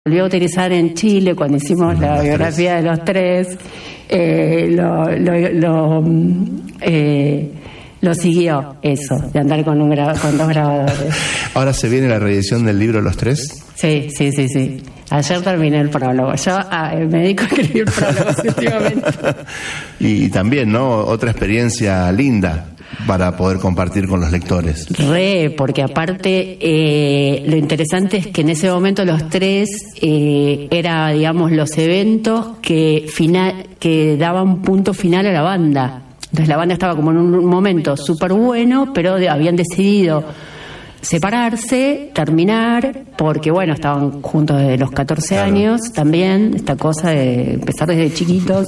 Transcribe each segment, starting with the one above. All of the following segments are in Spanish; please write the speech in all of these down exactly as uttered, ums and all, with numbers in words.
volvió a utilizar en Chile cuando hicimos la Los biografía tres. de los tres. Eh, lo, lo, lo, eh, lo siguió eso, de andar con, un gra- con dos grabadores. Ahora se viene la reedición del libro Los Tres. Sí, sí, sí, sí. Ayer terminé el prólogo. Yo ah, me dedico a escribir prólogos últimamente. Y, y también, ¿no? Otra experiencia linda para poder compartir con los lectores. Re, porque aparte eh, lo interesante es que en ese momento los tres eh, era, digamos, los eventos que final, que daban punto final a la banda. Entonces la banda estaba como en un momento súper bueno, pero de- habían decidido separarse, terminar, porque bueno, estaban juntos desde los catorce Claro. años también, esta cosa de empezar desde chiquitos.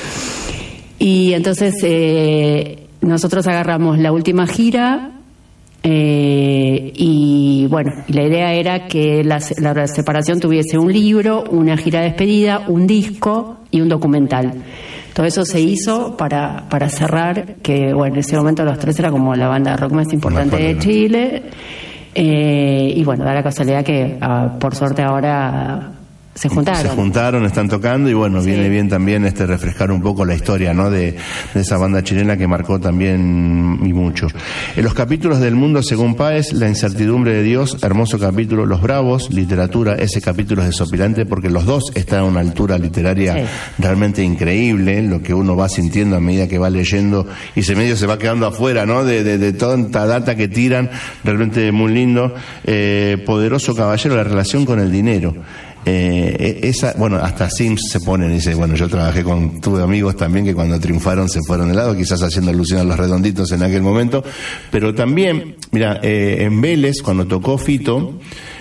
Y entonces eh, nosotros agarramos la última gira eh, y bueno, y la idea era que la, se- la separación tuviese un libro, una gira de despedida, un disco y un documental. Todo eso se hizo para, para cerrar, que bueno, en ese momento Los Tres era como la banda de rock más importante acuerdo, de ¿no? Chile. Eh, y bueno, da la casualidad que ah, por suerte ahora se juntaron. Se juntaron, están tocando y bueno, Sí. viene bien también este refrescar un poco la historia, ¿no? De, de esa banda chilena que marcó también y mucho. En los capítulos del mundo según Páez, La incertidumbre de Dios, hermoso capítulo, Los Bravos, literatura, ese capítulo es desopilante porque los dos están a una altura literaria Sí. realmente increíble, lo que uno va sintiendo a medida que va leyendo y se medio se va quedando afuera, ¿no? De, de, de tanta data que tiran, realmente muy lindo. Eh, Poderoso Caballero, la relación con el dinero. Eh, esa, bueno, hasta Sims se ponen y dice, bueno, yo trabajé con, tuve amigos también que cuando triunfaron se fueron de lado, quizás haciendo alusión a los Redonditos en aquel momento, pero también, mira, eh, en Vélez, cuando tocó Fito,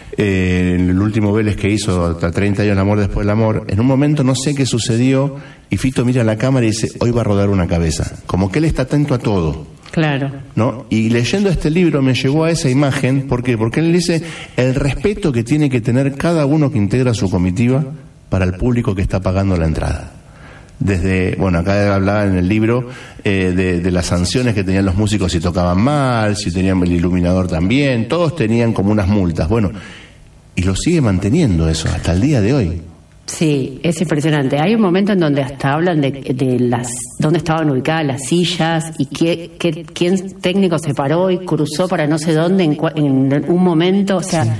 eh, el último Vélez que hizo, hasta treinta años el amor después del amor, en un momento no sé qué sucedió y Fito mira a la cámara y dice, hoy va a rodar una cabeza, como que él está atento a todo. Claro. ¿No? Y leyendo este libro me llegó a esa imagen, ¿por qué? Porque él dice el respeto que tiene que tener cada uno que integra su comitiva para el público que está pagando la entrada. Desde, bueno, acá hablaba en el libro eh, de, de las sanciones que tenían los músicos si tocaban mal, si tenían el iluminador también, todos tenían como unas multas. Bueno, y lo sigue manteniendo eso hasta el día de hoy. Sí, es impresionante. Hay un momento en donde hasta hablan de, de las dónde estaban ubicadas las sillas y qué, qué, quién técnico se paró y cruzó para no sé dónde en, cua- en un momento. O sea,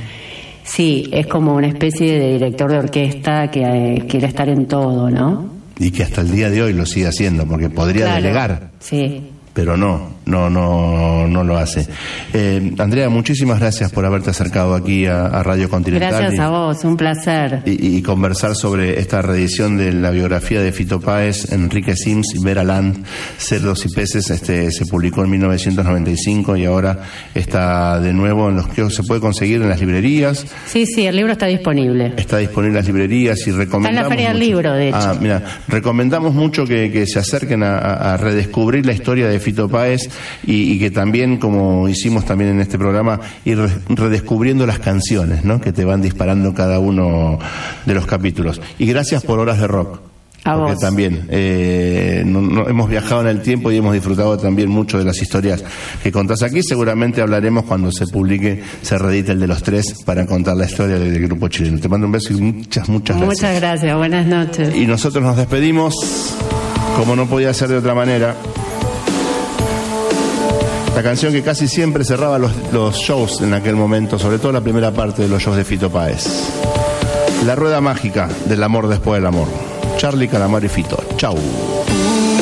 sí. sí, es como una especie de director de orquesta que eh, quiere estar en todo, ¿no? Y que hasta el día de hoy lo sigue haciendo, porque podría Claro, delegar. Sí. Pero no, no, no, no lo hace. Eh, Andrea, muchísimas gracias por haberte acercado aquí a, a Radio Continental. Gracias y, a vos, un placer. Y, y conversar sobre esta reedición de la biografía de Fito Páez, Enrique Sims y Vera Land, Cerdos y Peces. Este se publicó en mil novecientos noventa y cinco y ahora está de nuevo en los que se puede conseguir en las librerías. Sí, sí, el libro está disponible. Está disponible en las librerías y recomendamos. Está en la Feria del mucho- Libro, de hecho. Ah, mira, recomendamos mucho que, que se acerquen a, a- a redescubrir la historia de Fito Páez y, y que también, como hicimos también en este programa, ir re- redescubriendo las canciones, ¿no? Que te van disparando cada uno de los capítulos. Y gracias por Horas de Rock. A Porque vos. también eh, no- no- hemos viajado en el tiempo y hemos disfrutado también mucho de las historias que contás aquí. Seguramente hablaremos cuando se publique, se reedite el de Los Tres para contar la historia del, del grupo chileno. Te mando un beso y muchas, muchas gracias. Muchas gracias, buenas noches. Y nosotros nos despedimos, como no podía ser de otra manera. La canción que casi siempre cerraba los, los shows en aquel momento, sobre todo la primera parte de los shows de Fito Páez. La rueda mágica del amor después del amor. Charly, Calamar y Fito. Chau.